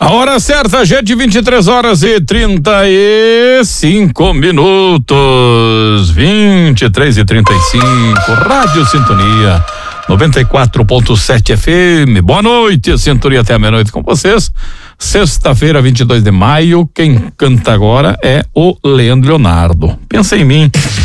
A hora certa, gente, 23h35. 23h35. Rádio Sintonia 94.7 FM. Boa noite, Sintonia até a meia-noite com vocês. Sexta-feira, 22 de maio. Quem canta agora é o Leandro Leonardo. Pensa em mim.